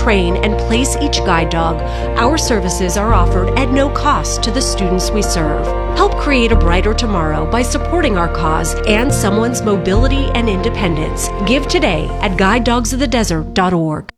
train, and place each guide dog, our services are offered at no cost to the students we serve. Help create a brighter tomorrow by supporting our cause and someone's mobility and independence. Give today at guidedogsofthedesert.org.